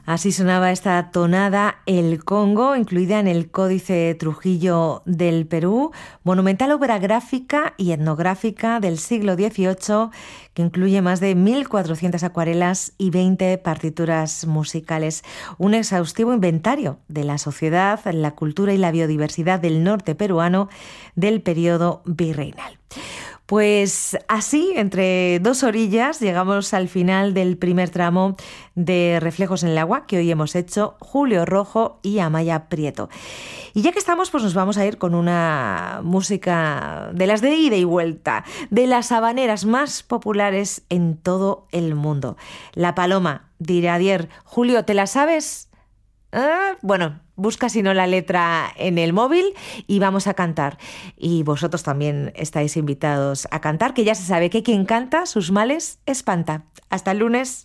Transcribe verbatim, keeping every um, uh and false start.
Así sonaba esta tonada El Congo, incluida en el Códice Trujillo del Perú, monumental obra gráfica y etnográfica del siglo dieciocho, que incluye más de mil cuatrocientas acuarelas y veinte partituras musicales. Un exhaustivo inventario de la sociedad, la cultura y la biodiversidad del norte peruano del periodo virreinal. Pues así, entre dos orillas, llegamos al final del primer tramo de Reflejos en el Agua que hoy hemos hecho Julio Rojo y Amaya Prieto. Y ya que estamos, pues nos vamos a ir con una música de las de ida y vuelta, de las habaneras más populares en todo el mundo. La Paloma, de Iradier. Julio, ¿te la sabes? Ah, bueno, busca si no la letra en el móvil y vamos a cantar. Y vosotros también estáis invitados a cantar, que ya se sabe que quien canta sus males espanta. Hasta el lunes.